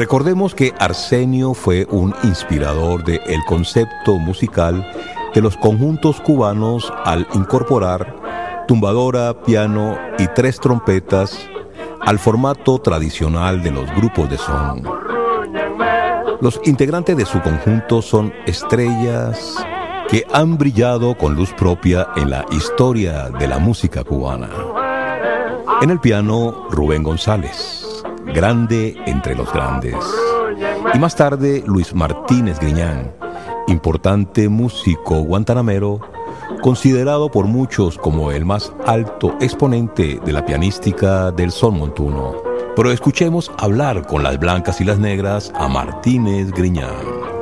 Recordemos que Arsenio fue un inspirador del concepto musical de los conjuntos cubanos al incorporar tumbadora, piano y 3 trompetas al formato tradicional de los grupos de son. Los integrantes de su conjunto son estrellas que han brillado con luz propia en la historia de la música cubana. En el piano, Rubén González, grande entre los grandes. Y más tarde, Luis Martínez Griñán, importante músico guantanamero, considerado por muchos como el más alto exponente de la pianística del son montuno. Pero escuchemos hablar con las blancas y las negras a Martínez Griñán.